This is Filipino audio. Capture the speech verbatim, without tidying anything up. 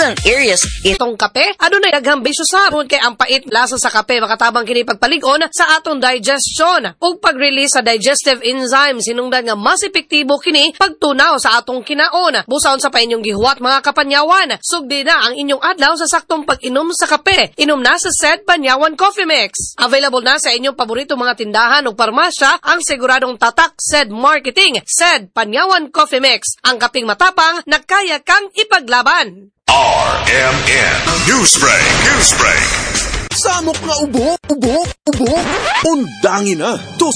different areas. Itong kape, ano na daghang bisyo sa aron kay ang pait lasa sa kape makatabang kini pagpalig-on sa atong digestion ug pag-release sa digestive enzymes hinungdan nga mas epektibo kini pagtunaw sa atong kinaon. Busaon sa pa inyong gihuwat mga kapanyawan, sugdi na ang inyong adlaw sa saktong pag-inom sa kape. Inom na sa Sed Panyawan Coffee Mix. Available na sa inyong paborito mga tindahan ug parmasya ang siguradong tatak Sed Marketing. Sed Panyawan Coffee Mix, ang kaping matapang na kaya kang ipaglaban. R M N Newsbreak, Newsbreak. Samok nga ubo, ubo, ubo. Undangin na.